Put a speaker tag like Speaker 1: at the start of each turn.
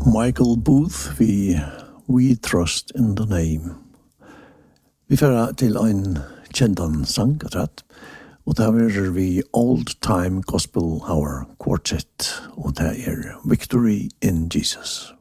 Speaker 1: Michael Booth We Trust in the Name. Vi fører til en kjendan sang, og det er vi Old Time Gospel Hour Quartet, og det er Victory in Jesus.